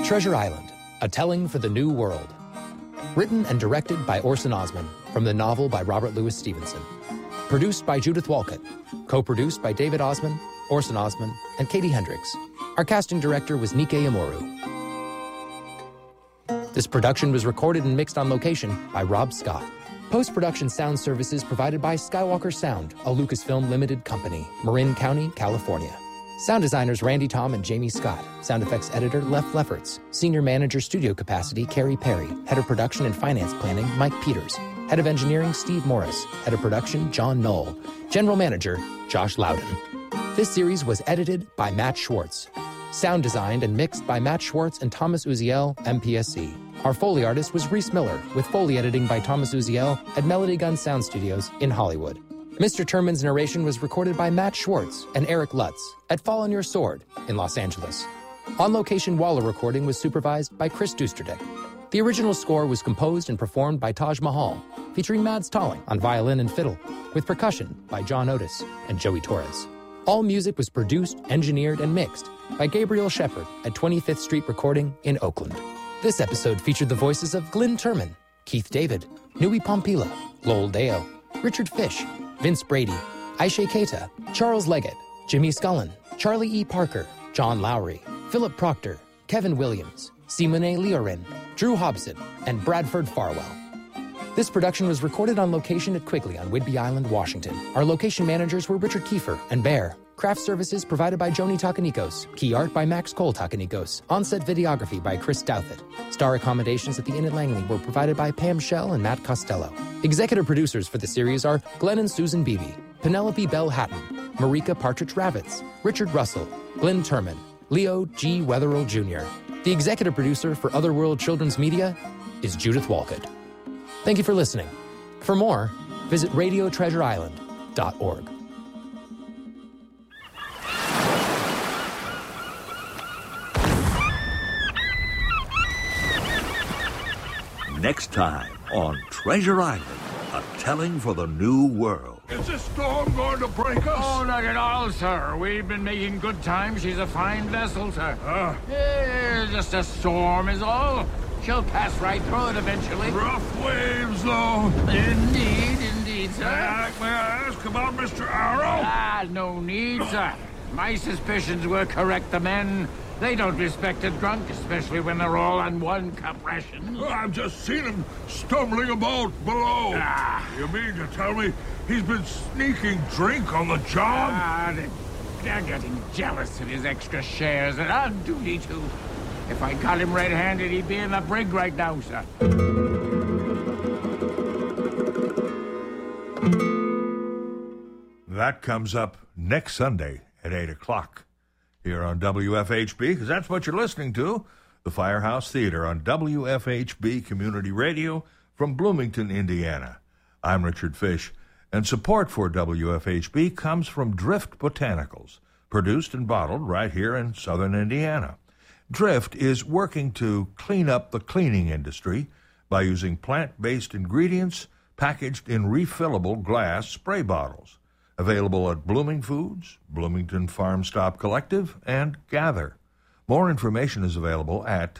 Treasure Island, A Telling for the New World. Written and directed by Orson Osman, from the novel by Robert Louis Stevenson. Produced by Judith Walcott. Co-produced by David Osman, Orson Osman, and Katie Hendricks. Our casting director was Nike Amoru. This production was recorded and mixed on location by Rob Scott. Post-production sound services provided by Skywalker Sound, a Lucasfilm Limited company, Marin County, California. Sound designers Randy Tom and Jamie Scott. Sound effects editor Leff Lefferts. Senior manager studio capacity Carrie Perry. Head of production and finance planning Mike Peters. Head of engineering Steve Morris. Head of production John Knoll. General manager Josh Loudon. This series was edited by Matt Schwartz. Sound designed and mixed by Matt Schwartz and Thomas Uziel, MPSC. Our Foley artist was Reese Miller, with Foley editing by Thomas Uziel at Melody Gun Sound Studios in Hollywood. Mr. Terman's narration was recorded by Matt Schwartz and Eric Lutz at Fall on Your Sword in Los Angeles. On-location Waller recording was supervised by Chris Dusterdek. The original score was composed and performed by Taj Mahal, featuring Mads Tolling on violin and fiddle, with percussion by John Otis and Joey Torres. All music was produced, engineered, and mixed by Gabriel Shepard at 25th Street Recording in Oakland. This episode featured the voices of Glyn Turman, Keith David, Nui Pompila, Lowell Deo, Richard Fish, Vince Brady, Aisha Keita, Charles Leggett, Jimmy Scullin, Charlie E. Parker, John Lowry, Philip Proctor, Kevin Williams, Simone Leorin, Drew Hobson, and Bradford Farwell. This production was recorded on location at Quigley on Whidbey Island, Washington. Our location managers were Richard Kiefer and Bear. Craft services provided by Joni Takanikos. Key art by Max Cole Takanikos. On-set videography by Chris Douthit. Star accommodations at the Inn at Langley were provided by Pam Shell and Matt Costello. Executive producers for the series are Glenn and Susan Beebe, Penelope Bell Hatton, Marika Partridge Ravitz, Richard Russell, Glyn Turman, Leo G. Wetherill Jr. The executive producer for Otherworld Children's Media is Judith Walcott. Thank you for listening. For more, visit radiotreasureisland.org. Next time on Treasure Island, A Telling for the New World. Is this storm going to break us? Oh, not at all, sir. We've been making good time. She's a fine vessel, sir. Just a storm is all. She'll pass right through it eventually. Rough waves, though. Indeed, sir. May I ask about Mr. Arrow? No need, sir. My suspicions were correct. The men, they don't respect a drunk, especially when they're all on one-cup rations. I've just seen him stumbling about below. You mean to tell me he's been sneaking drink on the job? They're getting jealous of his extra shares, and on duty, too. If I got him red-handed, he'd be in the brig right now, sir. That comes up next Sunday at 8 o'clock here on WFHB, because that's what you're listening to, the Firehouse Theater on WFHB Community Radio from Bloomington, Indiana. I'm Richard Fish, and support for WFHB comes from Drift Botanicals, produced and bottled right here in southern Indiana. Drift is working to clean up the cleaning industry by using plant-based ingredients packaged in refillable glass spray bottles. Available at Blooming Foods, Bloomington Farm Stop Collective, and Gather. More information is available at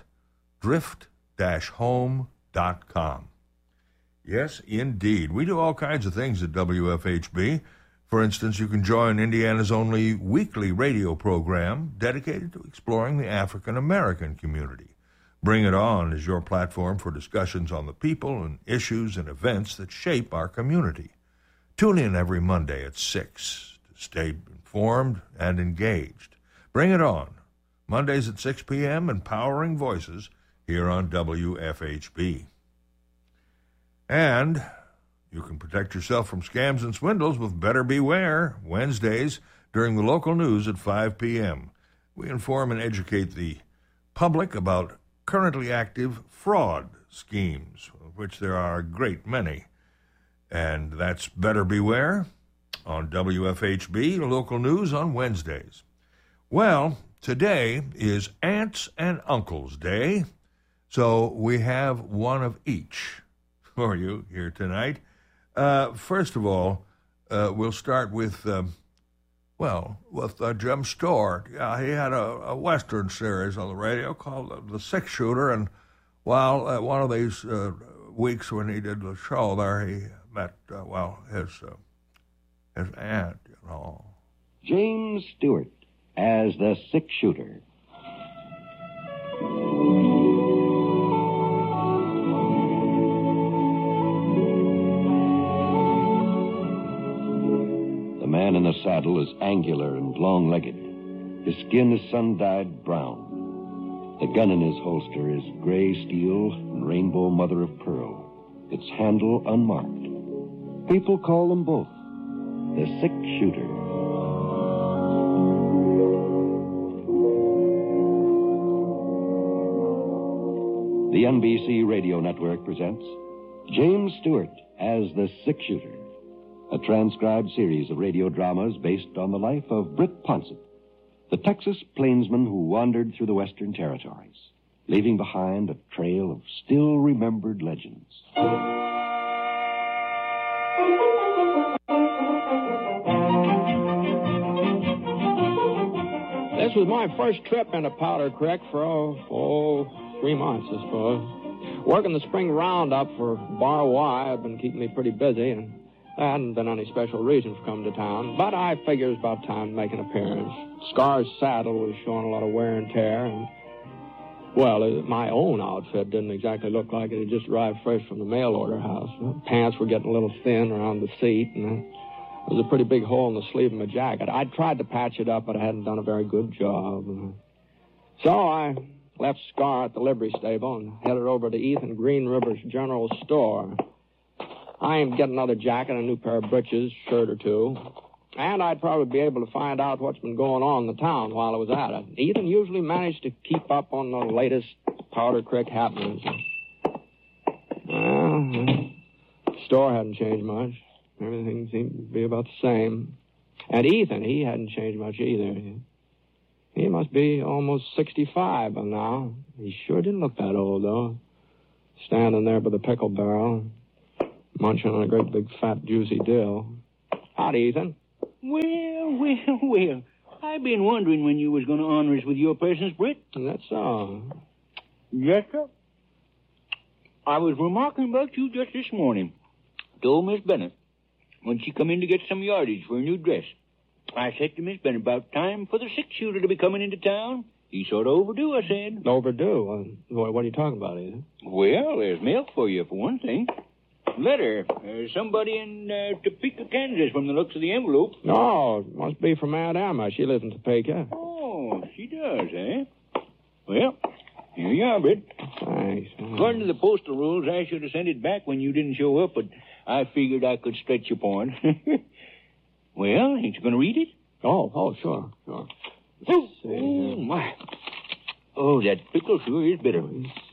drift-home.com. Yes, indeed. We do all kinds of things at WFHB. For instance, you can join Indiana's only weekly radio program dedicated to exploring the African American community. Bring It On is your platform for discussions on the people and issues and events that shape our community. Tune in every Monday at 6 to stay informed and engaged. Bring It On, Mondays at 6 p.m., empowering voices here on WFHB. And you can protect yourself from scams and swindles with Better Beware, Wednesdays during the local news at 5 p.m. We inform and educate the public about currently active fraud schemes, of which there are a great many. And that's Better Beware on WFHB, local news on Wednesdays. Well, today is Aunts and Uncles Day, so we have one of each for you here tonight. First of all, we'll start with Well, with Jim Stewart. Yeah, he had a Western series on the radio called The Six Shooter, and while at one of these weeks when he did the show there, he met, his aunt, you know. James Stewart as the Six Shooter. The man in the saddle is angular and long-legged. His skin is sun-dyed brown. The gun in his holster is gray steel and rainbow mother of pearl, its handle unmarked. People call them both the Six Shooter. The NBC Radio Network presents James Stewart as the Six Shooter, a transcribed series of radio dramas based on the life of Britt Ponsett, the Texas plainsman who wandered through the Western Territories, leaving behind a trail of still-remembered legends. This was my first trip into Powder Creek for 3 months, I suppose. Working the spring roundup for Bar Y had been keeping me pretty busy, and there hadn't been any special reason for coming to town. But I figured it was about time to make an appearance. Scar's saddle was showing a lot of wear and tear, and, my own outfit didn't exactly look like it had just arrived fresh from the mail order house. Pants were getting a little thin around the seat, and there was a pretty big hole in the sleeve of my jacket. I'd tried to patch it up, but I hadn't done a very good job. So I left Scar at the livery stable and headed over to Ethan Green River's general store. I aimed to get another jacket, a new pair of breeches, shirt or two, and I'd probably be able to find out what's been going on in the town while I was at it. Ethan usually managed to keep up on the latest Powder Creek happenings. Well, the store hadn't changed much. Everything seemed to be about the same. And Ethan, he hadn't changed much either. He must be almost 65 by now. He sure didn't look that old, though. Standing there by the pickle barrel, munching on a great big fat juicy dill. Howdy, Ethan. Well. I've been wondering when you was going to honor us with your presence, Britt. That's so. Yes, sir. I was remarking about you just this morning. Told Miss Bennett when she come in to get some yardage for a new dress. I said to Miss Bennett about time for the Six Shooter to be coming into town. He's sort of overdue, I said. Overdue? What are you talking about, Ethan? Well, there's milk for you, for one thing. Letter. Somebody in Topeka, Kansas, from the looks of the envelope. Oh, it must be from Aunt Emma. She lives in Topeka. Oh, she does, eh? Well, here you are, Britt. Thanks. According to the postal rules, I should have sent it back when you didn't show up, but I figured I could stretch your point. Well, ain't you going to read it? Oh, sure. Oh, my. Oh, that pickle sure is bitter.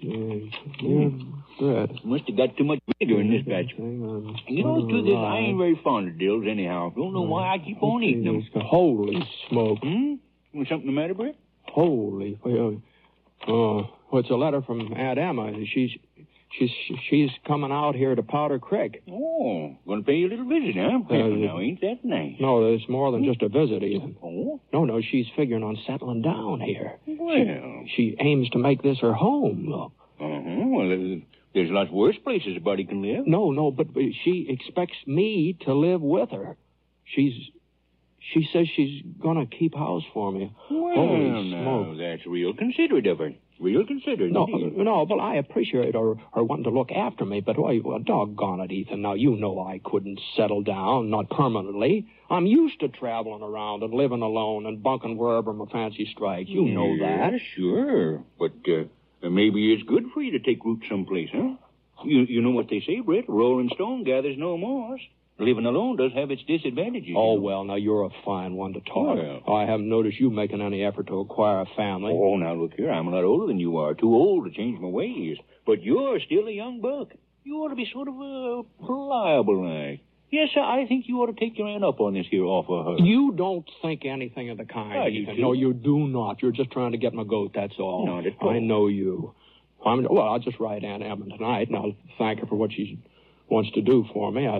Good. Must have got too much vinegar in this batch. You know, the truth is, I ain't very fond of dills anyhow. Don't know why I keep on eating them. Holy smoke. Was something the matter, Britt? Holy. It's a letter from Aunt Emma. She's coming out here to Powder Creek. Oh, going to pay you a little visit, huh? Now, ain't that nice? No, it's more than just a visit, Ethan. Oh? No, she's figuring on settling down here. Well. She aims to make this her home, look. Well, there's lots worse places a body can live. No, but she expects me to live with her. She says she's going to keep house for me. Well, holy smoke. That's real considerate of her. Real considerate. No, but I appreciate her wanting to look after me, but doggone it, Ethan. Now, you know I couldn't settle down, not permanently. I'm used to traveling around and living alone and bunking wherever my fancy strikes. You know that. Sure. But maybe it's good for you to take root someplace, huh? You know what they say, Britt? A rolling stone gathers no moss. Living alone does have its disadvantages. Oh, well, now, you're a fine one to talk. Well. I haven't noticed you making any effort to acquire a family. Oh, now, look here. I'm a lot older than you are. Too old to change my ways. But you're still a young buck. You ought to be sort of pliable like. Yes, sir, I think you ought to take your aunt up on this here offer. You don't think anything of the kind, Ethan. No, you do not. You're just trying to get my goat, that's all. Not at all. I know you. I'll just write Aunt Emma tonight, and I'll thank her for what she wants to do for me.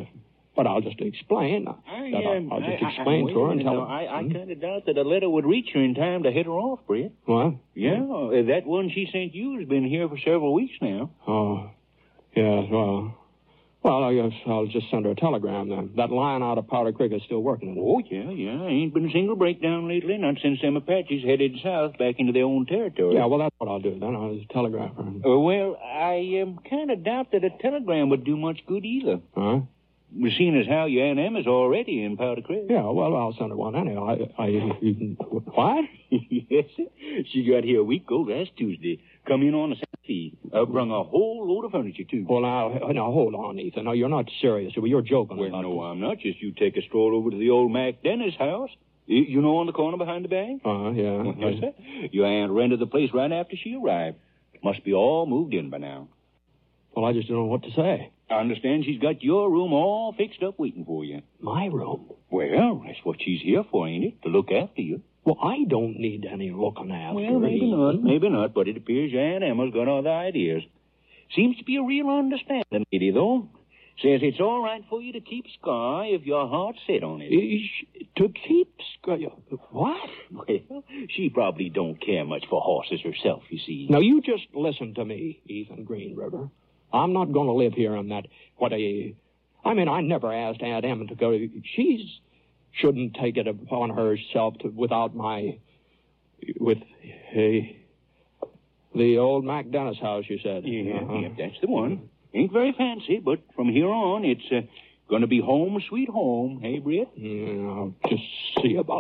But I'll just explain. I'll just explain to her and tell her. I kind of doubt that a letter would reach her in time to hit her off, Brett. What? Yeah, that one she sent you has been here for several weeks now. Oh, yes, well, I guess I'll just send her a telegram then. That line out of Powder Creek is still working. Oh, yeah. Ain't been a single breakdown lately, not since them Apaches headed south back into their own territory. Yeah, well, that's what I'll do then. I'll just telegraph her. Well, I kind of doubt that a telegram would do much good either. Huh? Seeing as how your Aunt Emma's already in Powder Creek. Yeah, well, I'll send her one anyway. What? Yes, she got here a week ago last Tuesday. Come in on the Saturday. Brung a whole load of furniture, too. Well, now, hold on, Ethan. No, you're not serious. You're joking. Well, no, I'm not. Just you take a stroll over to the old Mac Dennis house. You know, on the corner behind the bank? Yeah. Yes, sir. Your aunt rented the place right after she arrived. Must be all moved in by now. Well, I just don't know what to say. I understand she's got your room all fixed up waiting for you. My room? Well, that's what she's here for, ain't it? To look after you. Well, I don't need any looking after. Well, maybe not, but it appears your Aunt Emma's got other ideas. Seems to be a real understanding lady, though. Says it's all right for you to keep Sky if your heart's set on it. To keep Sky? What? Well, she probably don't care much for horses herself, you see. Now, you just listen to me, Ethan Green River. I'm not going to live here on that, I never asked Aunt Emma to go. She shouldn't take it upon herself with the old Mac Dennis house, you said. Yeah, that's the one. Ain't very fancy, but from here on, it's going to be home sweet home. Hey, Britt? Yeah, I'll just see about